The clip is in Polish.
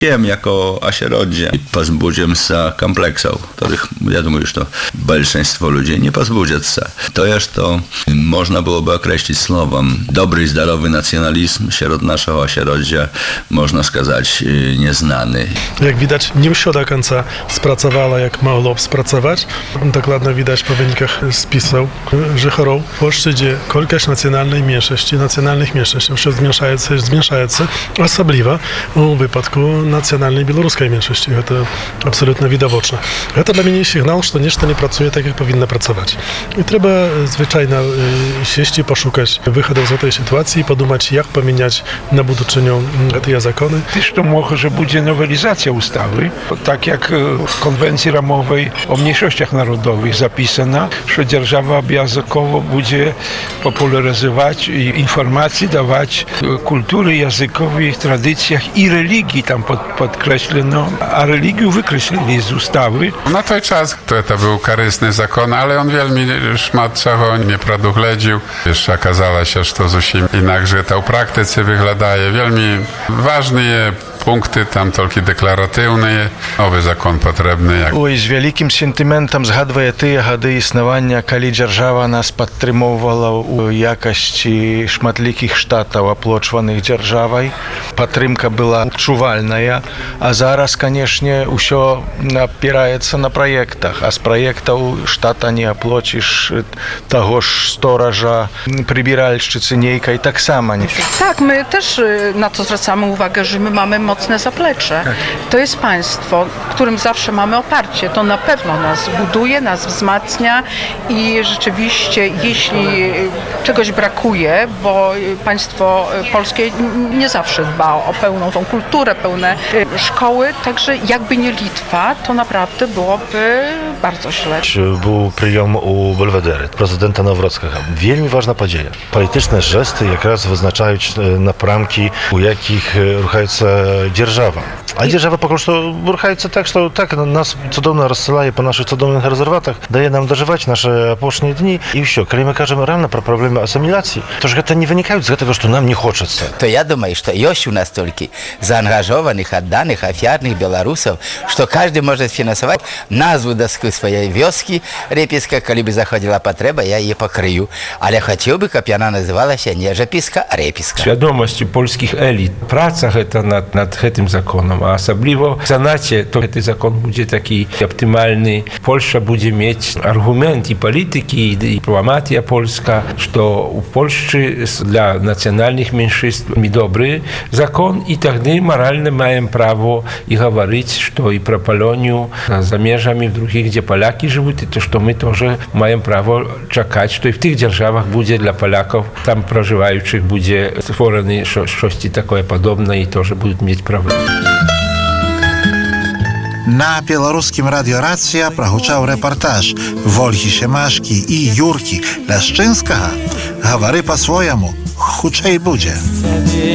Wiem, jako asierodzie pozbudziem się kompleksów, których, ja думаю, że большинство ludzi nie pozbudzić się. To jest to, można byłoby określić słowem, dobry i zdrowy nacjonalizm wśród naszego asierodzia, można сказать, nieznany. Jak widać, nie ўсё do końca spracowała, jak mogło spracować. Dokładnie widać po wynikach spisów, że chorą w Polsce, gdzie kolkaś nacjonalnych mniejszości wszystko zmniejsza się, osobliwa w wypadku nacjonalnej białoruskiej mniejszości. To absolutnie widoczne. To dla mnie sygnał, że nieszto nie pracuje tak, jak powinno pracować. I trzeba zwyczajnie sieść i poszukać wychodów z tej sytuacji i podumać, jak pomieniać na buduczynią te zakony. Też to może będzie nowelizacja ustawy, tak jak w konwencji ramowej o mniejszościach narodowych zapisana, że держава obowiązkowo będzie popularyzować i informacji dawać kultury językowej, ich tradycjach i religii tam podkreślono, a religię wykreślili z ustawy. Na ten czas to był korzystny zakon, ale on wielmi szmat czego nie produchledził. Jeszcze okazało się, że to zupełnie inaczej to w praktyce wygląda. Wielmi ważne punkty tam tylko deklaratywne, nowy zakon potrzebny. Ой, з вялікім сентыментам згадвае тыя гады існавання, калі дзяржава нас падтрымоўвала ў якасці шматлікіх штатаў, аплочваных дзяржавай. Падтрымка была адчувальная, а зараз, канешне, ўсё апіраецца на праектах, а з праектаў штата не аплоціш таго ж стоража, прыбіральшчыцы нейкай таксама не. Tak, my też na to zwracamy uwagę, że my mamy mocne zaplecze. Tak. To jest państwo, którym zawsze mamy oparcie. To na pewno nas buduje, nas wzmacnia i rzeczywiście, jeśli czegoś brakuje, bo państwo polskie nie zawsze dba o pełną tą kulturę, pełne szkoły, także jakby nie Litwa, to naprawdę byłoby bardzo źle. Był прием у Belwedery, prezydenta Nawrockiego. Wielmi ważna podzieja. Polityczne gesty jak raz wyznaczają napramki, u jakich ruchaється держава. А держава поки що рухається так, що так нас цудовно розсилає по наших цудовних резерватах, дає нам доживати наші опошні дні і все. Коли ми кажемо реально про проблеми асиміляції, то ж це не виникає з того, що нам не хочеться. То я думаю, что есть у нас столько заангажованных, отданных, офиарных белорусов, что каждый может финансовать назву доску своей вёски Реписка, коли бы заходила потреба, я ее покрою. Але хотел бы, чтобы она называлась не Жеписка, а Реписка. Świadomości polskich elit, pracach nad tym zakonem, a особливо w Senacie, to ten zakon będzie taki optymalny. Polska będzie mieć argument i polityki, i dyplomatia polska, że w Polsce dla nacjonalnych mniejszość dobry zakon i wtedy moralnie mają prawo i mówić, że i pro Polonię zamierzamy w drugich, gdzie Polaki żyją, i to, że my też mają prawo czekać, że i w tych державach będzie dla Polaków tam przeżywających będzie stworzone coś takie podobne i to, że będą mieć prawo. На беларускім радыёрацыя прагучаў рэпартаж Вольгі Семашкі і Юркі Ляшчынскага «Гавары па-свойаму, хутчэй будзе».